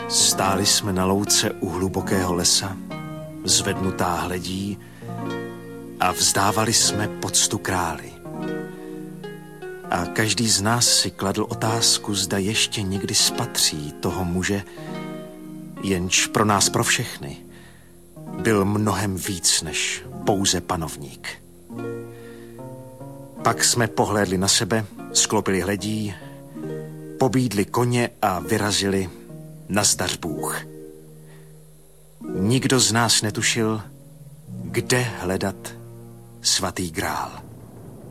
Stáli jsme na louce u hlubokého lesa, zvednutá hledí, a vzdávali jsme poctu králi. A každý z nás si kladl otázku, zda ještě někdy spatří toho muže, jenž pro nás, pro všechny, byl mnohem víc než pouze panovník. Pak jsme pohlédli na sebe, sklopili hledí, pobídli koně a vyrazili nazdař Bůh. Nikdo z nás netušil, kde hledat svatý grál.